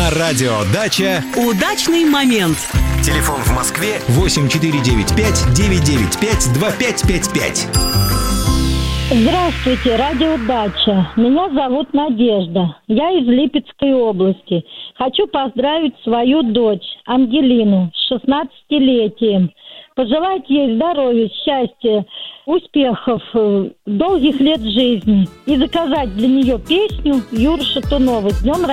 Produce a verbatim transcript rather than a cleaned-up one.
На радио «Дача» удачный момент. Телефон в Москве восемь четыре девять пять девять девять пять два пять пять пять. Здравствуйте, радио «Дача». Меня зовут Надежда. Я из Липецкой области. Хочу поздравить свою дочь Ангелину с шестнадцатилетием. Пожелать ей здоровья, счастья, успехов, долгих лет жизни. И заказать для нее песню Юры Шатунова «С днем рождения».